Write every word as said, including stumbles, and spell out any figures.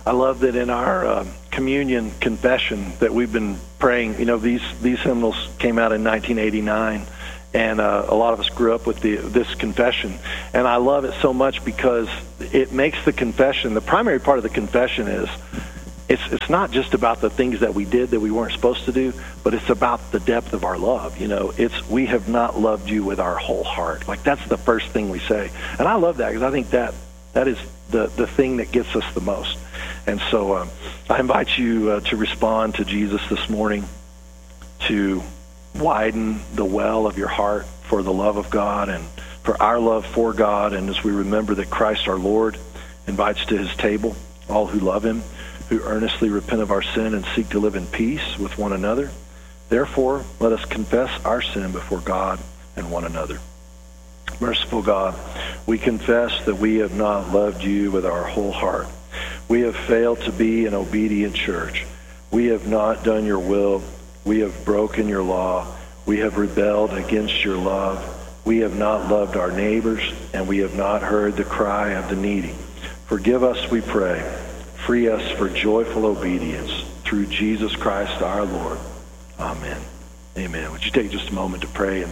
I love that in our uh, communion confession that we've been praying. You know, these these hymnals came out in nineteen eighty-nine, and uh, a lot of us grew up with the this confession. And I love it so much because it makes the confession, the primary part of the confession is, it's it's not just about the things that we did that we weren't supposed to do, but it's about the depth of our love. You know, it's we have not loved you with our whole heart. Like, that's the first thing we say. And I love that because I think that that is the, the thing that gets us the most. And so uh, I invite you uh, to respond to Jesus this morning, to widen the well of your heart for the love of God and for our love for God. And as we remember that Christ our Lord invites to his table all who love him, who earnestly repent of our sin and seek to live in peace with one another. Therefore, let us confess our sin before God and one another. Merciful God, we confess that we have not loved you with our whole heart. We have failed to be an obedient church. We have not done your will. We have broken your law. We have rebelled against your love. We have not loved our neighbors, and we have not heard the cry of the needy. Forgive us, we pray. Free us for joyful obedience through Jesus Christ our Lord. Amen. Amen. Would you take just a moment to pray and